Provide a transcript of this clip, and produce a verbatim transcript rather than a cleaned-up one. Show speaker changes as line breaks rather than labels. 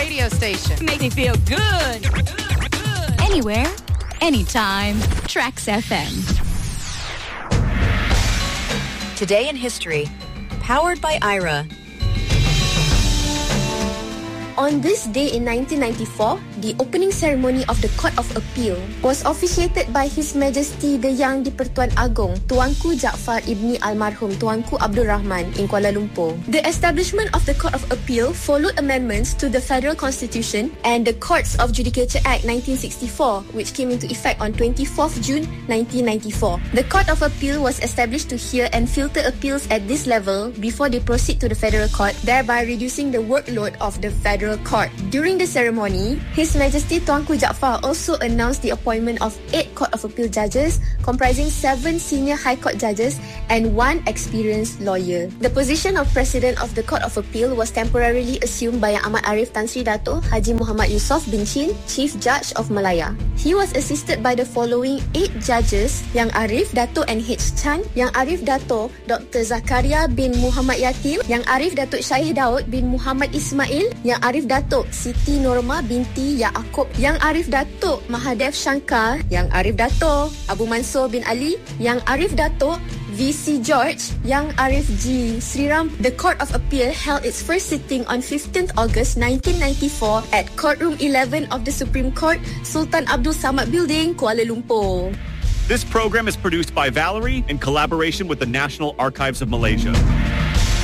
radio station.
Make me feel good.
Anywhere, anytime. Trax F M.
Today in History, powered by Aira.
On this day in nineteen ninety-four, the opening ceremony of the Court of Appeal was officiated by His Majesty the Yang di-Pertuan Agong Tuanku Jaafar Ibni Almarhum Tuanku Abdul Rahman in Kuala Lumpur. The establishment of the Court of Appeal followed amendments to the Federal Constitution and the Courts of Judicature Act nineteen sixty-four, which came into effect on twenty-fourth June nineteen ninety-four. The Court of Appeal was established to hear and filter appeals at this level before they proceed to the Federal Court, thereby reducing the workload of the Federal Court. During the ceremony, His Majesty Tuanku Jaafar also announced the appointment of eight Court of Appeal judges, comprising seven senior High Court judges and one experienced lawyer. The position of President of the Court of Appeal was temporarily assumed by Yang Amat Arif Tan Sri Dato' Haji Muhammad Yusof bin Chin, Chief Judge of Malaya. He was assisted by the following eight judges: Yang Arif Dato' N H Chan, Yang Arif Dato' Doctor Zakaria bin Muhammad Yatim, Yang Arif Dato' Syahid Daud bin Muhammad Ismail, Yang Arif Dato' Siti Norma binti Yaakob, Yang Arif Dato' Mahadev Shankar, Yang Arif Dato' Abu Mansur bin Ali, Yang Arif Dato' V C George, Yang Arif G. Sriram. The Court of Appeal held its first sitting on fifteenth August nineteen ninety-four at Courtroom eleven of the Supreme Court, Sultan Abdul Samad Building, Kuala Lumpur.
This program is produced by Valerie in collaboration with the National Archives of Malaysia.